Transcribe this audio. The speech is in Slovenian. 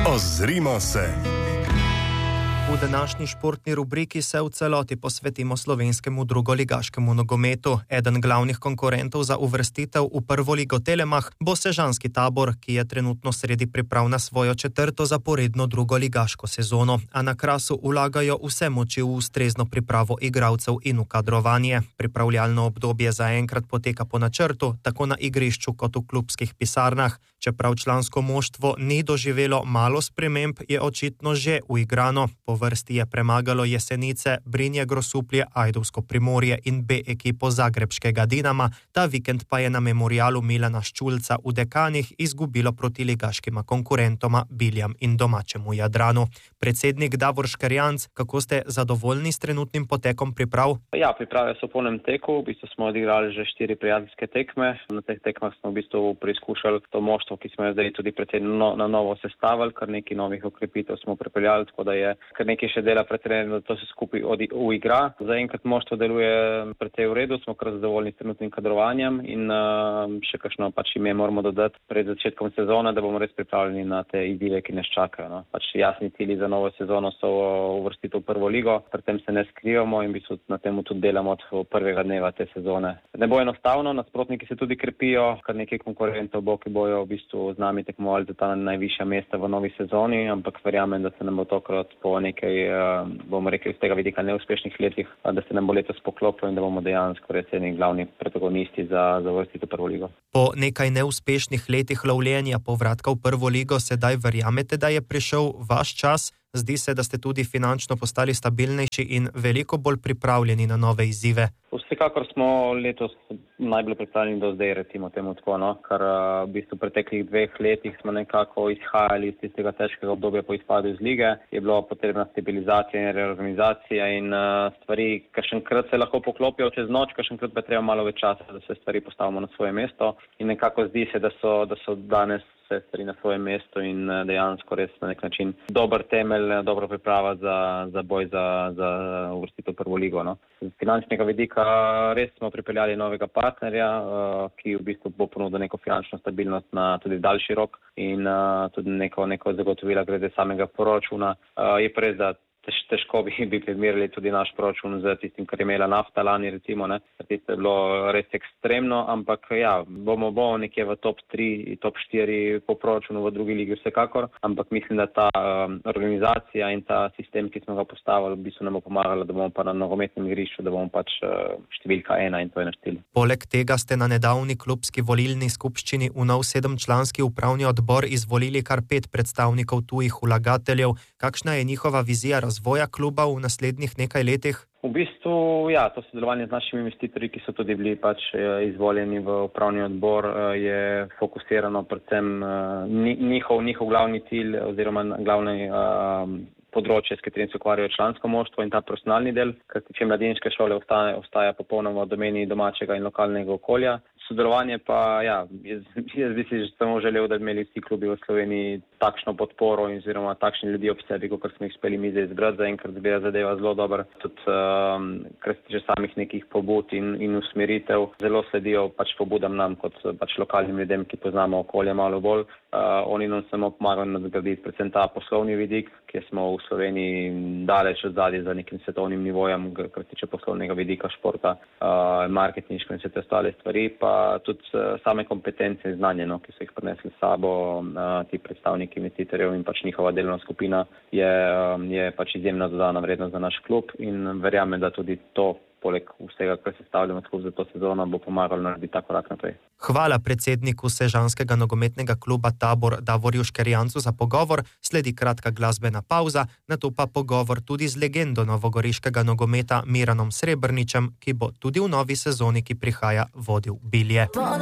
Ozrimo se. V današnji športni rubriki se v celoti posvetimo slovenskemu drugoligaškemu nogometu. Eden glavnih konkurentov za uvrstitev v prvo ligo Telemach bo sežanski Tabor, ki je trenutno sredi priprav na svojo četrto zaporedno drugoligaško sezono, a na Krasu vlagajo vse moči v ustrezno pripravo igralcev in v kadrovanje. Pripravljalno obdobje zaenkrat poteka po načrtu, tako na igrišču kot v klubskih pisarnah. Čeprav člansko moštvo ni doživelo malo sprememb, je očitno že uigrano. Po vrsti je premagalo Jesenice, Brinje Grosuplje, Ajdovsko Primorje in B ekipo zagrebškega Dinama. Ta vikend pa je na memorialu Milana Ščulca v Dekanih izgubilo proti ligaškima konkurentoma Biljam in domačemu Jadranu. Predsednik Davor Škerjanc, kako ste zadovoljni s trenutnim potekom priprav? Ja, priprave so v polnem teku. V bistvu smo odigrali že 4 prijateljske tekme. Na teh tekmah smo v bistvu preizkušali to moštvo, ki smo jo zdaj tudi precej na novo sestavili, kar nekaj novih okrepitev smo pripeljali, tako da je kar nekaj še dela pred trenerjem, da to se skupaj uigra. Zaenkrat moštvo deluje precej v redu, smo kar zadovoljni s trenutnim kadrovanjem in še kakšno ime moramo dodati pred začetkom sezone, da bomo res pripravljeni na te izzive, ki nas čakajo. No. Jasni cilji za novo sezono so uvrstitev v prvo ligo, pri tem se ne skrivamo in v bistvu na tem tudi delamo od prvega dneva te sezone. Ne bo enostavno, nasprotniki se tudi krepijo, kar nekaj konkurentov bo, ki bojo v bistvu z nami tekmovali za ta najvišja mesta v novi sezoni, ampak verjamem, da se nam bo tokrat po nekaj, bomo rekli, z tega vidika neuspešnih letih, da se nam bo letos poklopilo in da bomo dejansko res eni glavni protagonisti za uvrstitev v prvo ligo. Po nekaj neuspešnih letih lovljenja povratka v prvo ligo sedaj verjamete, da je prišel vaš čas? Zdi se, da ste tudi finančno postali stabilnejši in veliko bolj pripravljeni na nove izzive. Vsekakor smo letos najbolj pripravljeni do zdaj, recimo temu tako, no? Kar v bistvu v preteklih 2 letih smo nekako izhajali iz tistega težkega obdobja po izpadu iz lige. Je bilo potrebna stabilizacija in reorganizacija in stvari, kakšenkrat se lahko poklopijo čez noč, kakšenkrat pa treba malo več časa, da se stvari postavimo na svoje mesto. In nekako zdi se, da so danes vse stvari na svojem mestu in dejansko res na nek način dober temelj, dobra priprava za boj za uvrstitev prvo ligo. No. Z finančnega vidika res smo pripeljali novega partnerja, ki v bistvu bo ponudil neko finančno stabilnost na tudi daljši rok in tudi neko zagotovila glede samega proračuna. Je pa res, da težko bi primerjali tudi naš proračun z tistim, kar je imela nafta lani, recimo, ne. Tisto je bilo res ekstremno, ampak ja, bomo nekje v top 3, top 4 po proračunu v drugi ligi vsekakor, ampak mislim, da ta organizacija in ta sistem, ki smo ga postavili, v bistvu nam bo pomagala, da bomo pa na nogometnem igrišču, da bomo pač številka 1 in to je naš cilj. Poleg tega ste na nedavni klubski volilni skupščini v nov 7-članski upravni odbor izvolili kar 5 predstavnikov tujih vlagateljev. Kakšna je njihova vizija razvoja kluba v naslednjih nekaj letih? V bistvu, ja, to sodelovanje z našimi investitorji, ki so tudi bili izvoljeni v upravni odbor, je fokusirano predvsem njihov glavni cilj oziroma glavni področje, s katerim se ukvarjajo člansko moštvo in ta profesionalni del, kar tiče mladinske šole ostaja popolnoma v domeni domačega in lokalnega okolja. Sodelovanje pa, ja, jaz bi si samo želel, da bi imeli vsi klubi v Sloveniji takšno podporo oziroma takšni ljudi ob sebi, kot smo jih uspeli mi zdaj izbrati, zaenkrat zbira zadeva zelo dobro. Tudi, kar se tiče samih nekih pobud in usmeritev, zelo sledijo pobudam nam kot lokalnim ljudem, ki poznamo okolje malo bolj. Oni nam samo pomagajo nadgraditi predvsem ta poslovni vidik, kjer smo v Sloveniji daleč odzadaj za nekim svetovnim nivojem, kar se tiče poslovnega vidika športa, marketinško in vse te ostale stvari, pa tudi same kompetence in znanje, no, ki so jih prinesli s sabo ti predstavniki investitorjev in njihova delovna skupina je izjemna dodana vrednost za naš klub in verjamem, da tudi to, poleg vsega, kar se stavljamo skupaj za to sezono, bo pomagalo narediti ta korak naprej. Hvala predsedniku sežanskega nogometnega kluba Tabor Davorju Škerjancu za pogovor, sledi kratka glasbena pauza, nato pa pogovor tudi z legendo novogoriškega nogometa Miranom Srebrničem, ki bo tudi v novi sezoni, ki prihaja, vodil Bilje.